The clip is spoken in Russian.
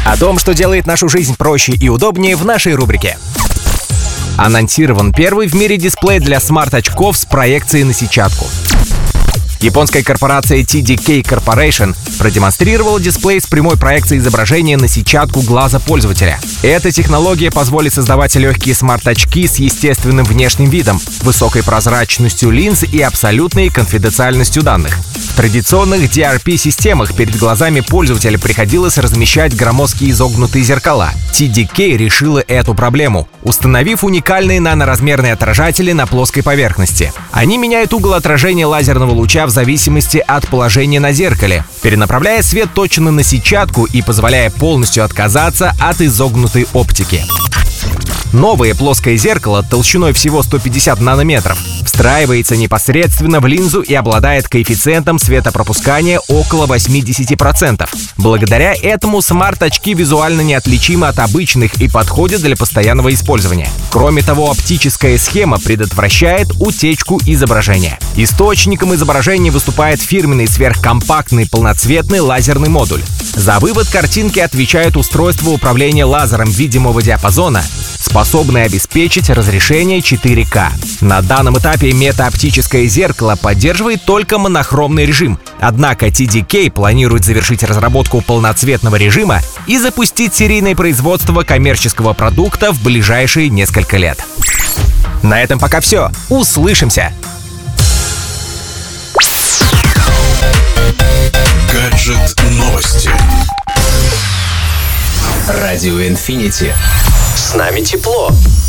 О том, что делает нашу жизнь проще и удобнее, в нашей рубрике. Анонсирован первый в мире дисплей для смарт-очков с проекцией на сетчатку. Японская корпорация TDK Corporation продемонстрировала дисплей с прямой проекцией изображения на сетчатку глаза пользователя. Эта технология позволит создавать легкие смарт-очки с естественным внешним видом, высокой прозрачностью линз и абсолютной конфиденциальностью данных. В традиционных DRP-системах перед глазами пользователя приходилось размещать громоздкие изогнутые зеркала. TDK решила эту проблему, установив уникальные наноразмерные отражатели на плоской поверхности. Они меняют угол отражения лазерного луча в зависимости от положения на зеркале, перенаправляя свет точно на сетчатку и позволяя полностью отказаться от изогнутой оптики. Новое плоское зеркало толщиной всего 150 нанометров встраивается непосредственно в линзу и обладает коэффициентом светопропускания около 80%. Благодаря этому смарт-очки визуально неотличимы от обычных и подходят для постоянного использования. Кроме того, оптическая схема предотвращает утечку изображения. Источником изображения выступает фирменный сверхкомпактный полноцветный лазерный модуль. За вывод картинки отвечает устройство управления лазером видимого диапазона, способное обеспечить разрешение 4К. На данном этапе метаоптическое зеркало поддерживает только монохромный режим. Однако TDK планирует завершить разработку полноцветного режима и запустить серийное производство коммерческого продукта в ближайшие несколько лет. На этом пока все. Услышимся! Гаджет новости. Радио Infinity. С нами тепло.